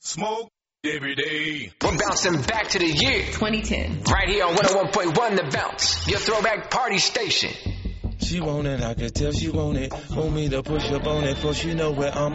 Smoke every day. We're bouncing back to the year 2010. right here on 101.1 The Bounce, your throwback party station. She want it, I can tell she want it. Want me to push up on it, for she know where I'm